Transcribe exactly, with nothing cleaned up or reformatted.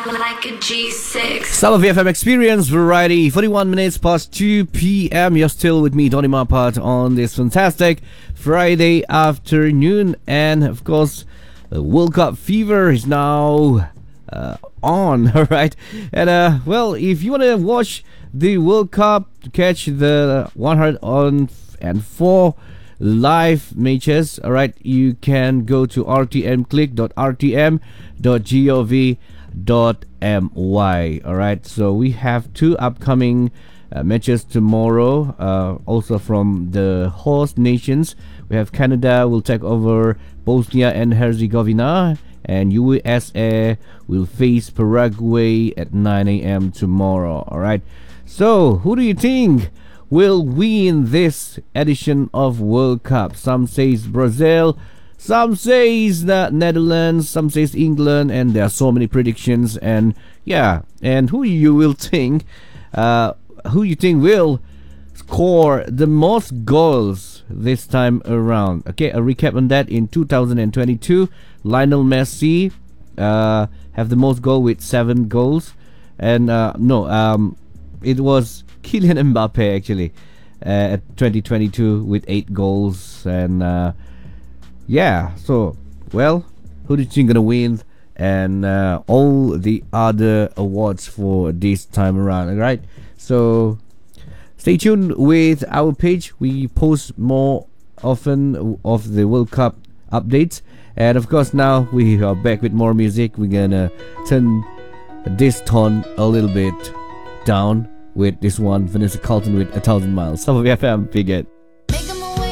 like a G six. Summer V F M Experience Variety, forty-one minutes past two p.m. You're still with me, Donny Marpat, on this fantastic Friday afternoon. And of course, the World Cup fever is now uh, on, alright? And uh, well, if you want to watch the World Cup, to catch the one hundred four live matches, alright, you can go to r t m click dot r t m dot gov dot my. Alright, so we have two upcoming uh, matches tomorrow, uh, also from the host nations. We have Canada will take over Bosnia and Herzegovina, and U S A will face Paraguay at nine a.m. tomorrow. Alright, so who do you think will win this edition of World Cup? Some says Brazil, some says the Netherlands, some says England, and there are so many predictions. And yeah, and who you will think, uh, who you think will score the most goals this time around? Okay, a recap on that. In two thousand twenty-two, Lionel Messi uh, have the most goal with seven goals, and uh, no, um, it was Kylian Mbappe actually uh, at twenty twenty-two with eight goals. And uh, yeah, so well, who do you think gonna win, and uh, all the other awards for this time around? Alright, so stay tuned with our page. We post more often of the World Cup updates, and of course now we are back with more music. We're gonna turn this tone a little bit down with this one, Vanessa Carlton with A Thousand Miles. Summer V F M, big it.